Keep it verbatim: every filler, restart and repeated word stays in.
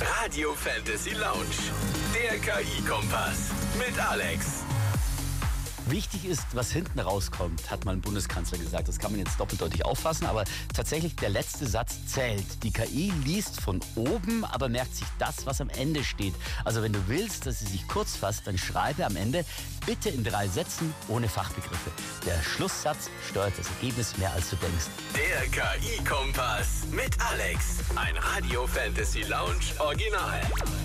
Radio Fantasy Lounge, der K I-Kompass mit Alex. Wichtig ist, was hinten rauskommt, hat mal ein Bundeskanzler gesagt. Das kann man jetzt doppeldeutig auffassen, aber tatsächlich der letzte Satz zählt. Die K I liest von oben, aber merkt sich das, was am Ende steht. Also wenn du willst, dass sie sich kurz fasst, dann schreibe am Ende bitte in drei Sätzen ohne Fachbegriffe. Der Schlusssatz steuert das Ergebnis mehr, als du denkst. Der K I-Kompass mit Alex. Ein Radio Fantasy Lounge Original.